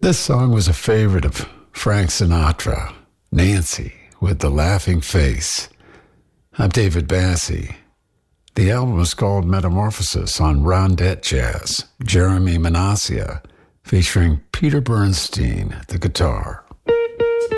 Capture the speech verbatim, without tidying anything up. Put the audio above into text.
This song was a favorite of Frank Sinatra, Nancy with the Laughing Face. I'm David Bassie. The album was called Metamorphosis on Rondette Jazz, Jeremy Manassia, featuring Peter Bernstein at the guitar.